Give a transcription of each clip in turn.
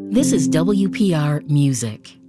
This is WPR Music.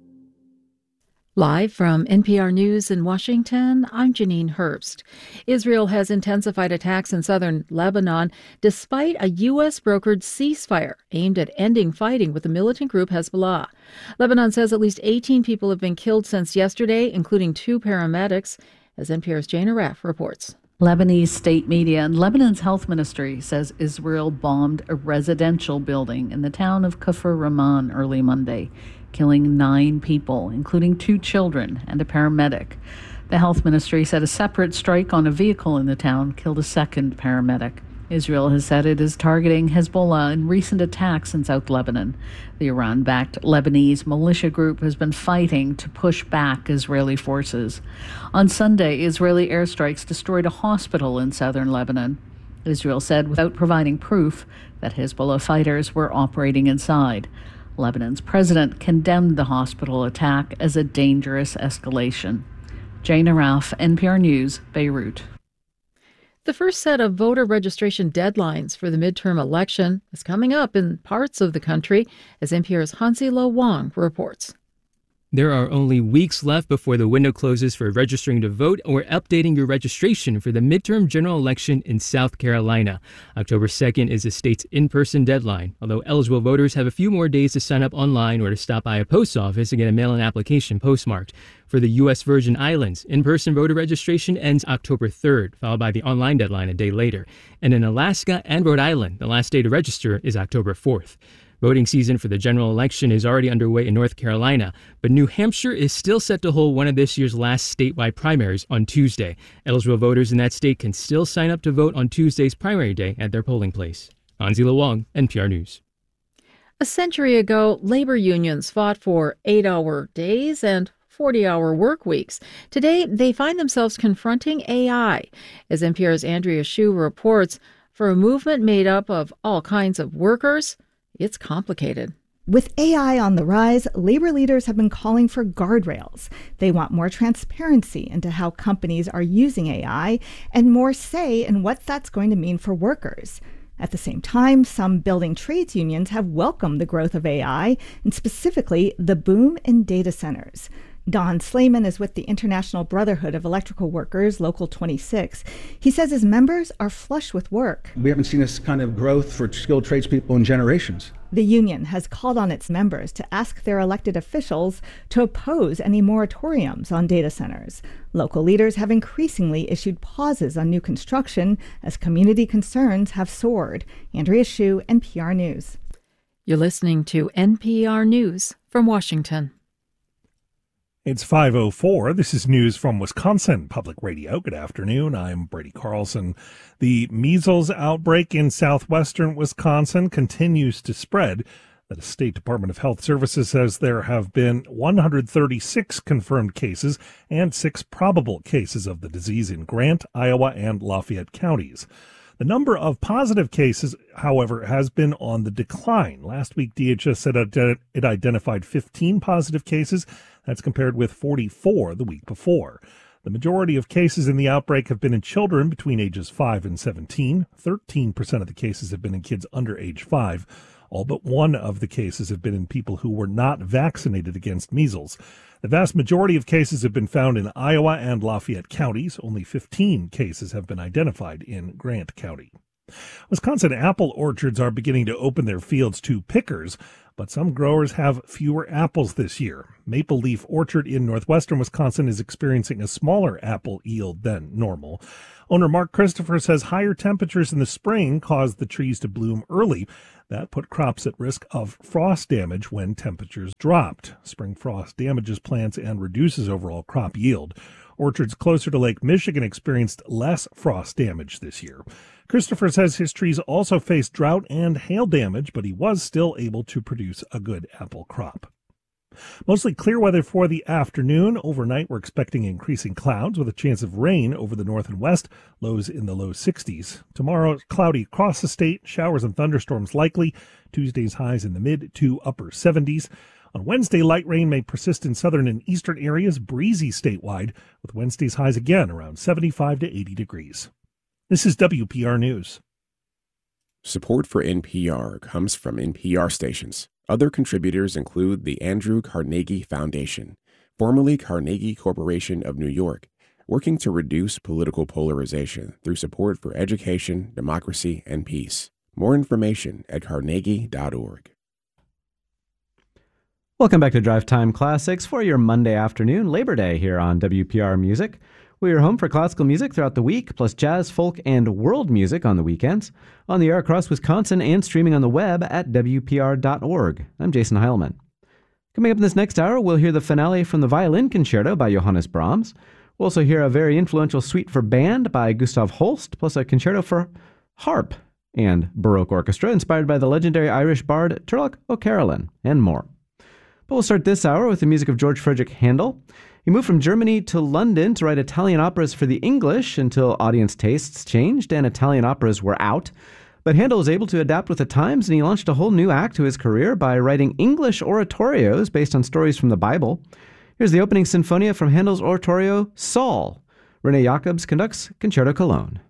Live from NPR News in Washington, I'm Janine Herbst. Israel has intensified attacks in southern Lebanon despite a U.S.-brokered ceasefire aimed at ending fighting with the militant group Hezbollah. Lebanon says at least 18 people have been killed since yesterday, including 2 paramedics, as NPR's Jane Arraf reports. Lebanese state media and Lebanon's health ministry says Israel bombed a residential building in the town of Kafr Rahman early Monday, killing 9 people, including 2 children and a paramedic. The health ministry said a separate strike on a vehicle in the town killed a second paramedic. Israel has said it is targeting Hezbollah in recent attacks in South Lebanon. The Iran-backed Lebanese militia group has been fighting to push back Israeli forces. On Sunday, Israeli airstrikes destroyed a hospital in southern Lebanon. Israel said without providing proof that Hezbollah fighters were operating inside. Lebanon's president condemned the hospital attack as a dangerous escalation. Jane Arraf, NPR News, Beirut. The first set of voter registration deadlines for the midterm election is coming up in parts of the country, as NPR's Hansi Lo Wang reports. There are only weeks left before the window closes for registering to vote or updating your registration for the midterm general election in South Carolina. October 2nd is the state's in-person deadline, although eligible voters have a few more days to sign up online or to stop by a post office and get a mail-in application postmarked. For the U.S. Virgin Islands, in-person voter registration ends October 3rd, followed by the online deadline a day later. And in Alaska and Rhode Island, the last day to register is October 4th. Voting season for the general election is already underway in North Carolina, but New Hampshire is still set to hold one of this year's last statewide primaries on Tuesday. Eligible voters in that state can still sign up to vote on Tuesday's primary day at their polling place. Hansi Lo Wang, NPR News. A century ago, labor unions fought for 8-hour days and 40-hour work weeks. Today, they find themselves confronting AI. As NPR's Andrea Hsu reports, for a movement made up of all kinds of workers, it's complicated. With AI on the rise, labor leaders have been calling for guardrails. They want more transparency into how companies are using AI and more say in what that's going to mean for workers. At the same time, some building trades unions have welcomed the growth of AI, and specifically the boom in data centers. Don Slayman is with the International Brotherhood of Electrical Workers, Local 26. He says his members are flush with work. We haven't seen this kind of growth for skilled tradespeople in generations. The union has called on its members to ask their elected officials to oppose any moratoriums on data centers. Local leaders have increasingly issued pauses on new construction as community concerns have soared. Andrea Hsu, NPR News. You're listening to NPR News from Washington. It's 5:04. This is news from Wisconsin Public Radio. Good afternoon. I'm Brady Carlson. The measles outbreak in southwestern Wisconsin continues to spread. The State Department of Health Services says there have been 136 confirmed cases and 6 probable cases of the disease in Grant, Iowa, and Lafayette counties. The number of positive cases, however, has been on the decline. Last week, DHS said it identified 15 positive cases. That's compared with 44 the week before. The majority of cases in the outbreak have been in children between ages 5 and 17. 13% of the cases have been in kids under age 5. All but one of the cases have been in people who were not vaccinated against measles. The vast majority of cases have been found in Iowa and Lafayette counties. Only 15 cases have been identified in Grant County. Wisconsin apple orchards are beginning to open their fields to pickers, but some growers have fewer apples this year. Maple Leaf Orchard in northwestern Wisconsin is experiencing a smaller apple yield than normal. Owner Mark Christopher says higher temperatures in the spring caused the trees to bloom early. That put crops at risk of frost damage when temperatures dropped. Spring frost damages plants and reduces overall crop yield. Orchards closer to Lake Michigan experienced less frost damage this year. Christopher says his trees also faced drought and hail damage, but he was still able to produce a good apple crop. Mostly clear weather for the afternoon. Overnight, we're expecting increasing clouds with a chance of rain over the north and west, lows in the low 60s. Tomorrow, cloudy across the state, showers and thunderstorms likely. Tuesday's highs in the mid to upper 70s. On Wednesday, light rain may persist in southern and eastern areas, breezy statewide, with Wednesday's highs again around 75 to 80 degrees. This is WPR News. Support for NPR comes from NPR stations. Other contributors include the Andrew Carnegie Foundation, formerly Carnegie Corporation of New York, working to reduce political polarization through support for education, democracy, and peace. More information at carnegie.org. Welcome back to Drive Time Classics for your Monday afternoon, Labor Day, here on WPR Music. We are home for classical music throughout the week, plus jazz, folk, and world music on the weekends. On the air across Wisconsin and streaming on the web at WPR.org. I'm Jason Heilman. Coming up in this next hour, we'll hear the finale from the Violin Concerto by Johannes Brahms. We'll also hear a very influential suite for band by Gustav Holst, plus a concerto for harp and Baroque orchestra inspired by the legendary Irish bard Turlough O'Carolan, and more. But we'll start this hour with the music of George Frideric Handel. He moved from Germany to London to write Italian operas for the English until audience tastes changed and Italian operas were out. But Handel was able to adapt with the times, and he launched a whole new act to his career by writing English oratorios based on stories from the Bible. Here's the opening sinfonia from Handel's oratorio, Saul. René Jacobs conducts Concerto Cologne.